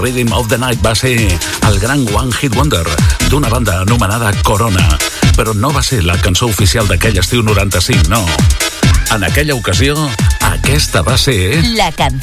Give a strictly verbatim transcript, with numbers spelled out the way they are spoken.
Rhythm of the Night va ser el gran One Hit Wonder d'una banda anomenada Corona, però no va ser la cançó oficial d'aquell estiu noranta-cinc, no. En aquella ocasió, aquesta va ser... La cançó